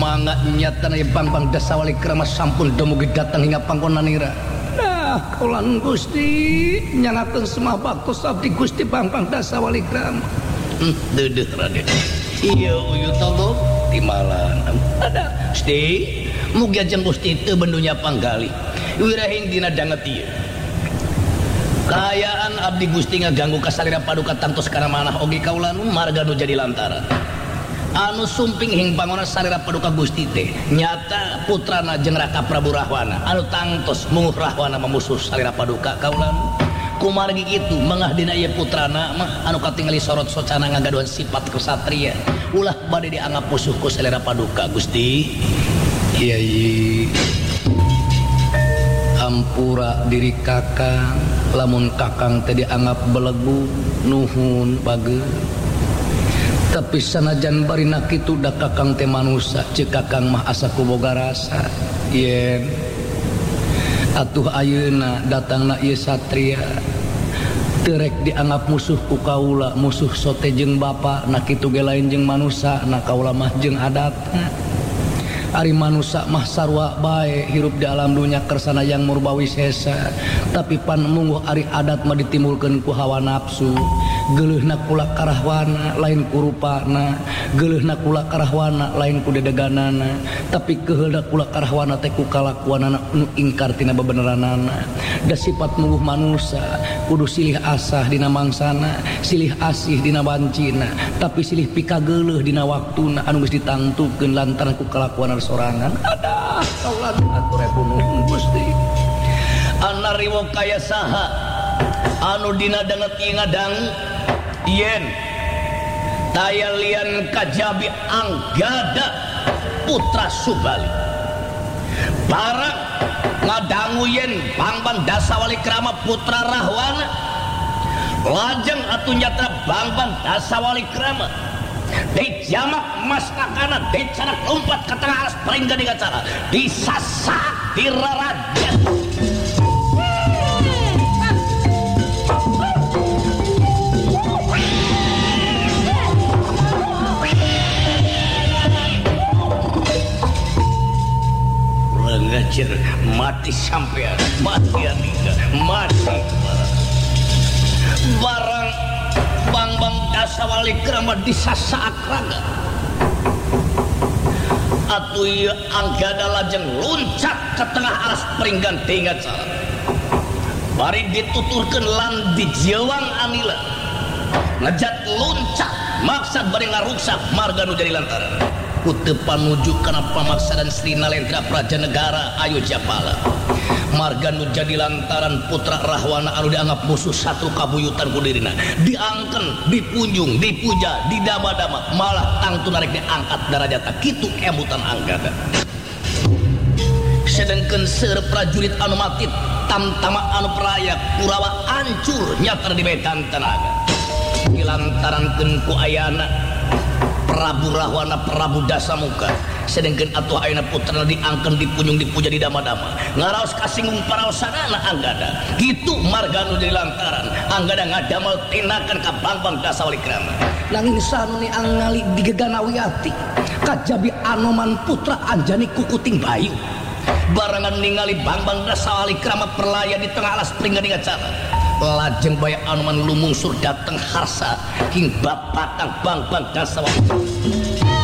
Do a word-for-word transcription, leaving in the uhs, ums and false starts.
mangga nyatan ya bang bang dasawali krama sampun dumugi datang hingga pangkonanira. Nah kaulan Gusti nyangakeun semah baktos abdi Gusti bang bang dasawali krama. Hmm, dedeh Raden. Iya uyut tolong timalan. Ada Gusti mugi ajeng Gusti teu bendunya panggali. Wirahing dina danget ieu. Kayaan abdi Gusti ngaganggu kasalira paduka tangtos kana manah oge kaulan marga nu jadi lantaran. Anu sumping hing pangona salira paduka Gusti teh nyata putrana jeung Raka Prabu Rahwana anu tangtos munguh Rahwana memusuh salira paduka kaulan kumargi kitu mangah dina ieu putrana mah anu katingali sorot socana ngagaduhan sifat kesatria ulah bade dianggap musuh ku salira paduka Gusti. Kiai hampura diri kakang lamun kakang teh dianggap belegu nuhun bageus. Tapi sanajan barina kitu da kakang teh manusia ceuk kakang mah asa kuboga rasa yen atuh ayeuna datangna ieu satria teu rek dianggap musuh ku kaula musuh sote jeung bapa na kitu ge lain jeung manusia na kaula mah jeung adatna ari manusia mah sarua bae hirup di alam dunya kersana yang murbawi sesa tapi pan mungguh ari adat mah ditimbulkeun ku hawa nafsu geuleuhna kula karahwana lain ku rupana geuleuhna kula karahwana lain ku dedeganana tapi keheula kula karahwana teh ku kalakuanana nu ingkar tina bebeneranana da sifat mungguh manusia kudu silih asah dina mangsana silih asih dina wancina tapi silih pikageuleuh dina waktuna anu geus ditangtukeun lantaran ku kalakuan sorangan. Adah kaulan atuh rebunuh Gusti ana riwo kaya saha anu dina danget ieu ngadang yen taya lian Kajabi Anggada putra Subali barang ngadangu yen Bangban Dasawali Krama putra Rahwana lajeng atuh nyatra Bangban Dasawali Krama di jamak mas kakana di canak lompat ke tengah alas peringgan di gacara disasak dirarajan ngajar mati sampean mati aniga mati barang Bangban Dasawali Krama disasaak raga atuh ieu Anggada lajeng luncat ke tengah alas peringgan tinggal cara bari dituturkeun lan dijeuwang anila ngejat luncat maksad bari ngaruksak marga nu jadi lantaran kuteu panuju kana pamaksadan Sri Nalendra Praja Negara Ayo Japala marga nu jadi lantaran putra Rahwana anu dianggap musuh satu kabuyutan ku dirina diangken dipunjung dipuja didama-dama malah tangtu narek diangkat darajatna kitu kemutan Anggada sedengkeun seueur prajurit anu mati tamtama anu peraya Kurawa hancur nyata di medan tenaga dilantarankeun ku ayana Prabu Rahwana Prabu Dasamuka sedengkeun atuh ayeuna putrana diangkeun dipunjung dipuja didama-dama ngaraos kasinggung paraosanana Anggada kitu marga nu dilantaran Anggada ngadamel tinakan ka Bangban Dasawali Krama nanging sanuni angali digegana wiyati Kajabi Anoman putra Anjani Kukuting Bayu barangan ningali Bangban Dasawali Krama perlaya di tengah alas peringgan ngacara lajeng baya Anoman lumungsur dateng harsa hing bapakang Bangban Dasawali